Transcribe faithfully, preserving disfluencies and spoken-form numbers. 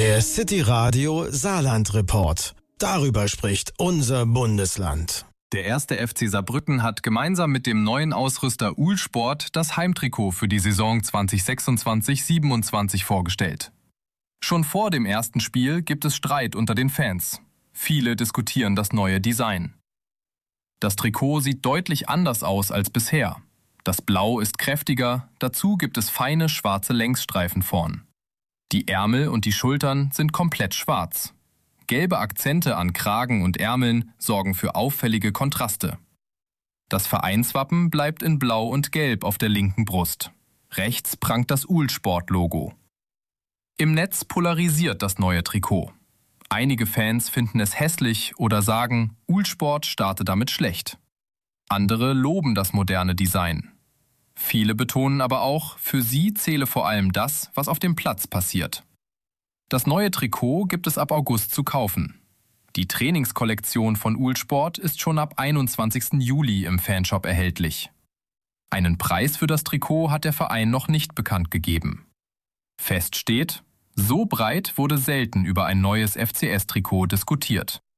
Der City Radio Saarland Report. Darüber spricht unser Bundesland. Der erste F C Saarbrücken hat gemeinsam mit dem neuen Ausrüster Uhlsport das Heimtrikot für die Saison zwanzig sechsundzwanzig siebenundzwanzig vorgestellt. Schon vor dem ersten Spiel gibt es Streit unter den Fans. Viele diskutieren das neue Design. Das Trikot sieht deutlich anders aus als bisher. Das Blau ist kräftiger, dazu gibt es feine schwarze Längsstreifen vorn. Die Ärmel und die Schultern sind komplett schwarz. Gelbe Akzente an Kragen und Ärmeln sorgen für auffällige Kontraste. Das Vereinswappen bleibt in Blau und Gelb auf der linken Brust. Rechts prangt das Uhlsport-Logo. Im Netz polarisiert das neue Trikot. Einige Fans finden es hässlich oder sagen, Uhlsport starte damit schlecht. Andere loben das moderne Design. Viele betonen aber auch, für sie zähle vor allem das, was auf dem Platz passiert. Das neue Trikot gibt es ab August zu kaufen. Die Trainingskollektion von Uhlsport ist schon ab einundzwanzigsten Juli im Fanshop erhältlich. Einen Preis für das Trikot hat der Verein noch nicht bekannt gegeben. Fest steht, so breit wurde selten über ein neues F C S-Trikot diskutiert.